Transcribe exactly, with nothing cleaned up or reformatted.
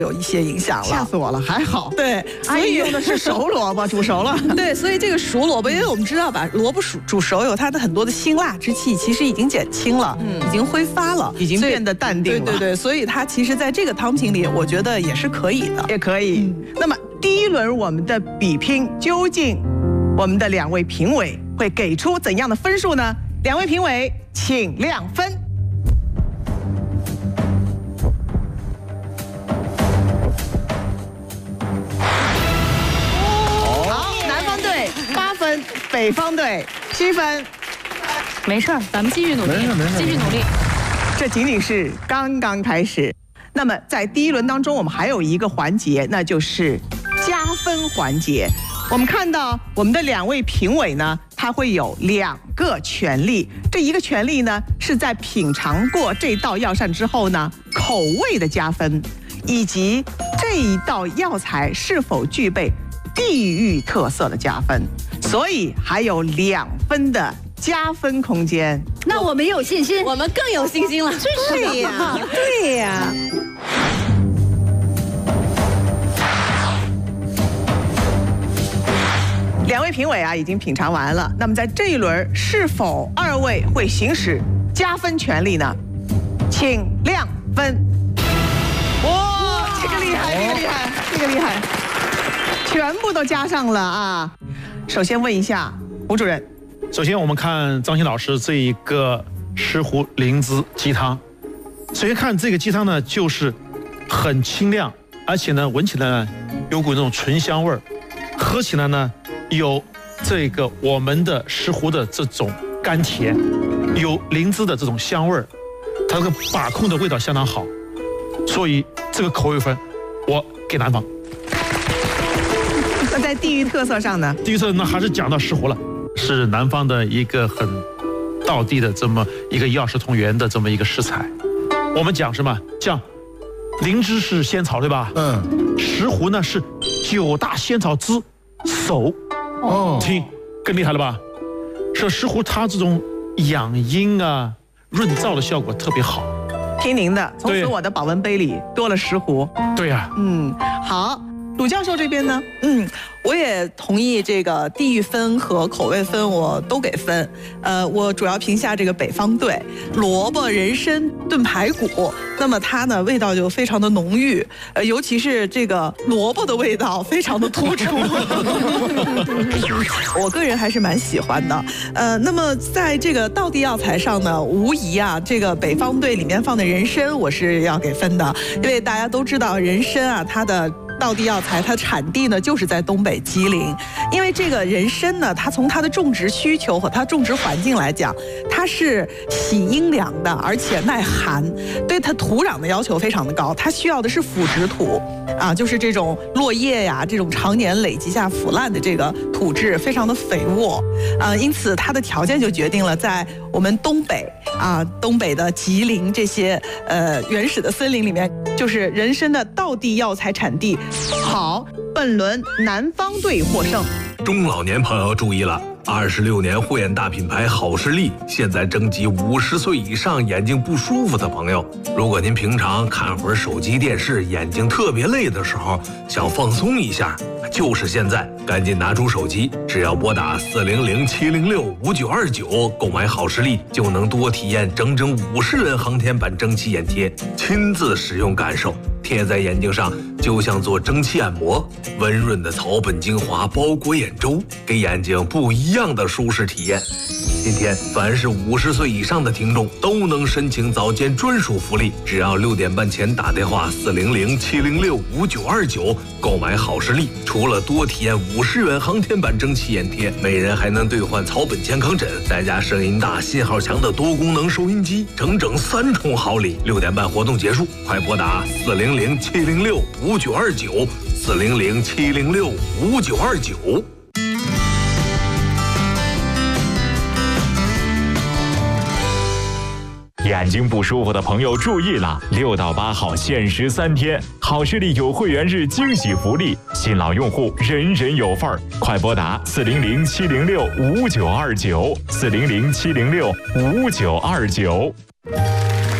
有一些影响了。 吓死我了，还好。 对， 阿姨用的是熟萝卜，煮熟了。 对，所以这个熟萝卜，因为我们知道吧，萝卜煮煮熟有它的很多的辛辣之气，其实已经减轻了，嗯，已经挥发了， 已经变得淡定了。 对对对，所以它其实在这个汤品里，我觉得也是可以的， 也可以。嗯、那么第一轮我们的比拼，究竟我们的两位评委会给出怎样的分数呢？两位评委，请亮分。北方队七分， 没事儿，咱们继续努力，继续努力。 这仅仅是刚刚开始。那么在第一轮当中，我们还有一个环节，那就是加分环节。我们看到我们的两位评委呢，他会有两个权利。这一个权利呢，是在品尝过这道药膳之后呢，口味的加分，以及这一道药材是否具备地域特色的加分。所以还有两分的加分空间。 那我们有信心， 我们更有信心了。 对呀，对呀。 两位评委啊，已经品尝完了。那么在这一轮，是否二位会行使加分权利呢？请亮分。哇，这个厉害，这个厉害，这个厉害，全部都加上了啊！首先问一下吴主任， 首先我们看张鑫老师这一个石斛灵芝鸡汤。首先看这个鸡汤呢，就是很清亮，而且呢闻起来呢有股那种醇香味儿，喝起来呢有这个我们的石斛的这种甘甜，有灵芝的这种香味儿，它这个把控的味道相当好，所以这个口味分我给南方。 那在地域特色上呢？ 地域特色呢还是讲到石斛了，是南方的一个很道地的这么一个药食同源的这么一个食材。我们讲什么？讲灵芝是仙草对吧？嗯。石斛呢是九大仙草之首。哦。听，更厉害了吧？这石斛它这种养阴啊、润燥的效果特别好。 听您的，从此我的保温杯里多了石斛。 对呀、啊。 嗯，好。鲁教授这边呢？ 嗯，我也同意这个地域分和口味分，我都给分。呃，我主要评价这个北方队萝卜人参炖排骨，那么它呢味道就非常的浓郁，呃，尤其是这个萝卜的味道非常的突出，我个人还是蛮喜欢的。呃，那么在这个道地药材上呢，无疑啊，这个北方队里面放的人参我是要给分的，因为大家都知道人参啊，它的道地药材它产地呢就是在东北吉林，因为这个人参呢，它从它的种植需求和它种植环境来讲，它是喜阴凉的，而且耐寒，对它土壤的要求非常的高，它需要的是腐殖土啊，就是这种落叶呀，这种常年累积下腐烂的这个土质非常的肥沃啊，因此它的条件就决定了在我们东北啊，东北的吉林这些呃原始的森林里面，就是人参的道地药材产地。 好，本轮南方队获胜。 中老年朋友注意了，二十六年护眼大品牌好视力现在征集五十岁以上眼睛不舒服的朋友。如果您平常看会儿手机电视，眼睛特别累的时候，想放松一下，就是现在，赶紧拿出手机，只要拨打四零零七零六五九二九购买好视力，就能多体验整整五十元航天版蒸汽眼贴，亲自使用感受，贴在眼睛上就像做蒸汽按摩，温润的草本精华包裹眼周，给眼睛不一样的舒适体验。今天凡是五十岁以上的听众都能申请早间专属福利，只要六点半前打电话四零零七零六五九二九购买好视力，除了多体验五十元航天版蒸汽眼贴，每人还能兑换草本健康枕，再加声音大、信号强的多功能收音机，整整三重好礼。六点半活动结束，快拨打四零零七零六五九二九四零零七零六五九二九。 眼睛不舒服的朋友注意了，六到八号限时三天，好视力有会员日惊喜福利，新老用户人人有份儿，快拨打四零零七零六五九二九四零零七零六五九二九。